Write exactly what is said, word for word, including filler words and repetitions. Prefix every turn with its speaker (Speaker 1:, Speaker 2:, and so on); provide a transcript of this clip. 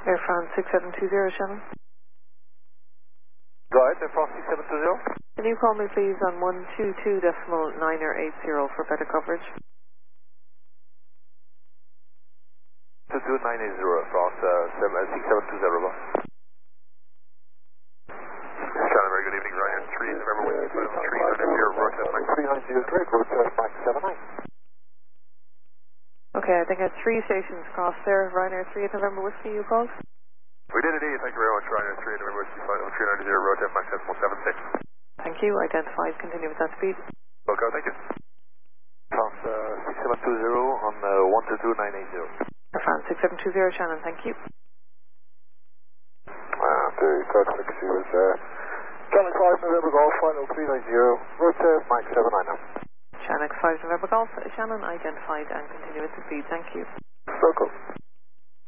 Speaker 1: Air France six seven two zero, Shannon.
Speaker 2: Go ahead, Air France six seven two zero.
Speaker 1: Can you call me please on one two two decimal niner eight zero for better coverage?
Speaker 2: two two nine eight zero, France uh, six seven two zero, boss. Shannon, very good evening, Ryanair three, November Whiskey five three nine zero, roger, Mike three nine zero, correct, roger, Mike seven nine.
Speaker 1: Okay, I think I have three stations across there. Ryanair three at November Whiskey, you called?
Speaker 2: We did indeed, thank you very much, Ryanair three, November Whiskey five three nine zero, roger, Mike seven six.
Speaker 1: Thank you, identified, continue with that speed.
Speaker 2: Okay, thank you. France uh, six seven two zero on uh, one two two nine eight zero.
Speaker 1: Air France six seven two zero, Shannon, thank you.
Speaker 2: Uh, the third frequency was uh, Charlie five November Golf, final three nine zero, roger, Mike seven nine now.
Speaker 1: Shannon five November Golf, Shannon identified and continue with the speed, thank you.
Speaker 2: So cool.